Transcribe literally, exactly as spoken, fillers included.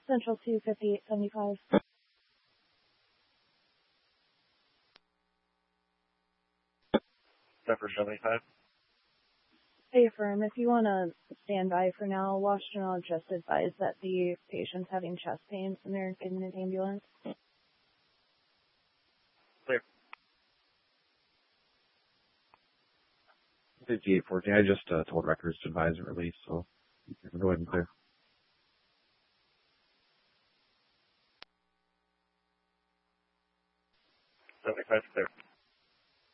Central two fifty-eight seventy-five. Zephyr seventy-five. Hey, firm, if you want to stand by for now, Washington will just advise that the patient's having chest pains and they're getting an ambulance. Clear. fifty-eight fourteen, I just uh, told records to advise a release, so go ahead and clear. seventy-five, clear.